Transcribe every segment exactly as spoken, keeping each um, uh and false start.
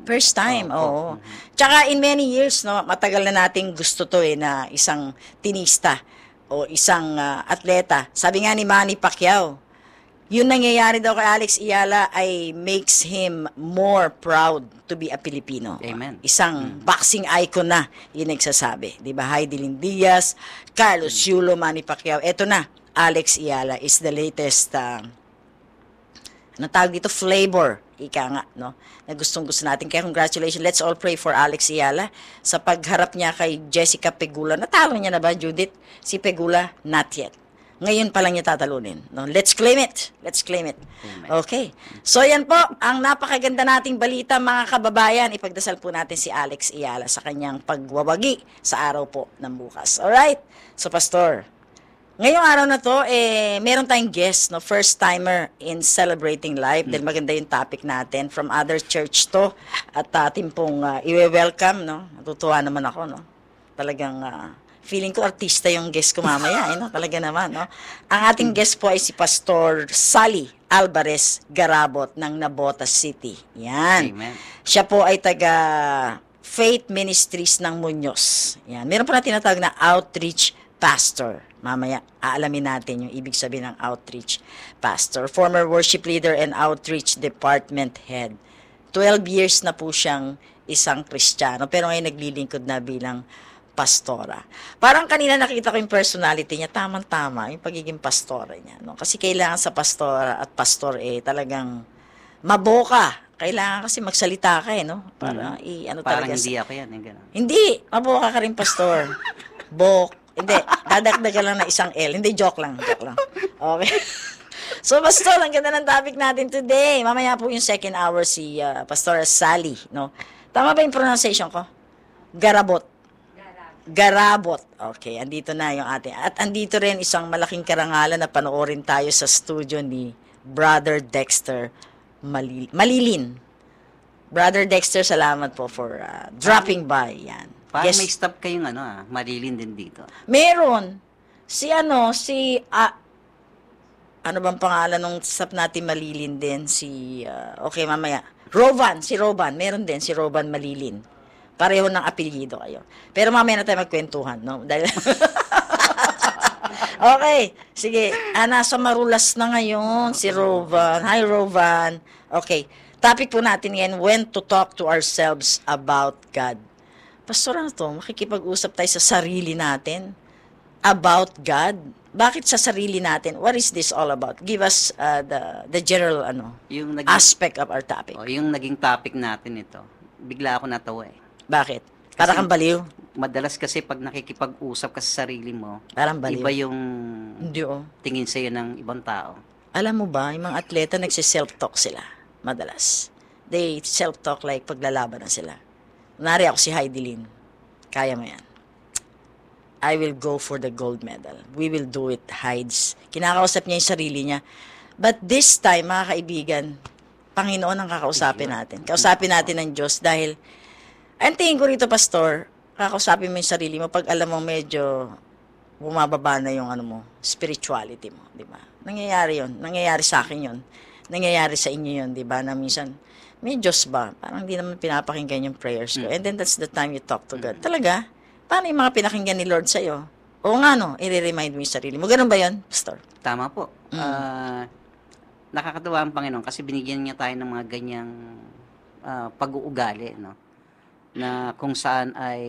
First time, Opo. oo. Mhm. Tsaka in many years, no, matagal na nating gusto to eh, na isang tinista o isang ah, atleta. Sabi nga ni Manny Pacquiao, yung nangyayari daw kay Alex Ayala ay makes him more proud to be a Filipino. Amen. Isang Mm. boxing icon na, yun nagsasabi. Di ba? Heidelin Diaz, Carlos Yulo, Manny Pacquiao. Eto na, Alex Ayala is the latest uh, ano tawag dito, flavor, ika nga, no? Na gustong gusto natin. Kaya congratulations, let's all pray for Alex Ayala sa pagharap niya kay Jessica Pegula. Natalo niya na ba, Judith? Si Pegula, not yet. Ngayon pa lang niya tatalunin. No? Let's claim it. Let's claim it. Amen. Okay. So yan po, ang napakaganda nating balita mga kababayan. Ipagdasal po natin si Alex Ayala sa kanyang pagwawagi sa araw po ng bukas. Alright? So Pastor, ngayong araw na to, eh, meron tayong guest, no? First timer in Celebrating Life. Dahil maganda yung topic natin. From other church to. At ating pong uh, iwe-welcome, no? Natutuwa naman ako, no? Talagang uh, feeling ko artista yung guest ko mamaya, eh, no? Talaga naman, no? Ang ating guest po ay si Pastor Sally Alvarez Garabot ng Navotas City. Yan. Amen. Siya po ay taga Faith Ministries ng Muñoz. Yan. Meron po na tinatawag na outreach pastor. Mamaya, aalamin natin yung ibig sabihin ng outreach pastor. Former worship leader and outreach department head. twelve years na po siyang isang Kristiyano, pero ngayon naglilingkod na bilang pastora. Parang kanina nakita ko yung personality niya, tamang-tama, yung pagiging pastora niya. No? Kasi kailangan sa pastora at pastor eh talagang maboka. Kailangan kasi magsalita ka eh, no? Para i ano Parang talaga. hindi ako yan. Yung gano'n. Hindi, maboka ka rin pastor. Bok. Hindi, dadagdagan lang na isang L. Hindi, joke lang, joke lang. Okay. So, Pastor, ang ganda ng topic natin today. Mamaya po yung second hour si uh, Pastor Sally, no? Tama ba yung pronunciation ko? Garabot. Garabot. Okay, andito na yung ating. At andito rin isang malaking karangalan na panoorin tayo sa studio ni Brother Dexter Malil- Malilin. Brother Dexter, salamat po for uh, dropping by. Yan. Parang Yes. may stop kayong ano ah, marilin din dito. Meron. Si ano, si, ah, ano bang pangalan nung staff natin Malilin din? Si, ah, okay, mamaya. Rovan, si Rovan. Meron din si Rovan Malilin. Pareho ng apelyido kayo. Pero mamaya na tayo magkwentuhan, no? Dahil okay, sige. Ah, nasa Marulas na ngayon si Rovan. Hi, Rovan. Okay, topic po natin ngayon, when to talk to ourselves about God. Pastor, ano to? Makikipag-usap tayo sa sarili natin about God. Bakit sa sarili natin? What is this all about? Give us uh, the the general ano Yung naging, aspect of our topic. oh, yung naging topic natin ito, bigla ako natawa eh. Bakit? Para Kasi- kang baliw? Madalas kasi pag nakikipag-usap ka sa sarili mo, Parang baliw. iba yung Hindi oh. tingin sa'yo ng ibang tao. Alam mo ba, yung mga atleta nagsi-self-talk sila. Madalas. They self-talk like paglalaban na sila. Kunwari ako si Heidelin. Kaya mo yan. I will go for the gold medal. We will do it, Heids. Kinakausap niya yung sarili niya. But this time, mga kaibigan, Panginoon ang kakausapin natin. Kausapin natin ng Diyos dahil, ang tingin ko rito, Pastor, kakausapin mo yung sarili mo pag alam mo medyo bumababa na yung ano mo, spirituality mo, di ba? Nangyayari yun. Nangyayari sa akin yun. Nangyayari sa inyo yun, di ba? Na minsan, may Diyos ba? Parang hindi naman pinapakinggan yung prayers ko. And then that's the time you talk to God. Talaga? Paano yung mga pinakinggan ni Lord sa'yo? Oo nga no, i-remind mo yung sarili mo. Ganun ba yun, Pastor? Tama po. Ah, nakakatuwa ang Panginoon kasi binigyan niya tayo ng mga ganyang ah, pag-uugali, no? Na kung saan ay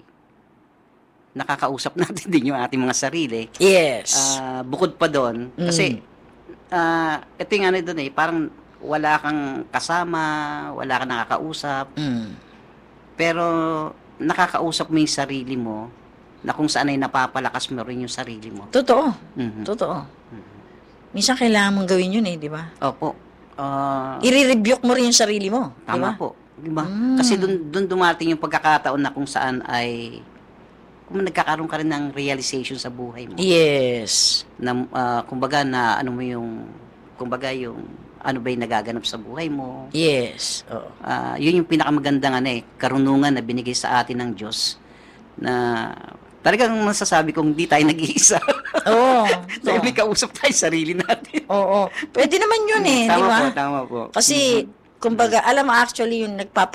nakakausap natin din yung ating mga sarili. Yes. Ah, bukod pa doon, kasi ah, ito yung ano doon eh, parang wala kang kasama, wala kang nakakausap, Mm. pero nakakausap mo yung sarili mo na kung saan ay napapalakas mo rin yung sarili mo. Totoo. Mhm. Totoo. Minsan kailangan mong gawin yun eh, di ba? Opo. Ah, I-rebuke mo rin yung sarili mo. Di tama ba? po. Diba? Mm. Kasi dun, dun dumating yung pagkakataon na kung saan ay kung nagkakaroon ka rin ng realization sa buhay mo. Yes. Na, ah, kumbaga na ano mo yung, kumbaga yung ano ba yung nagaganap sa buhay mo. Yes. Oo. Ah, yun yung pinakamagandang ano eh, karunungan na binigay sa atin ng Diyos na talagang masasabi kong hindi tayo nag-iisa. Oo. Dahil may kausap tayo sarili natin. Oo. Pwede naman yun eh, di Tama ba? po, tama po. Kasi, kumbaga, alam mo actually yung nagpapa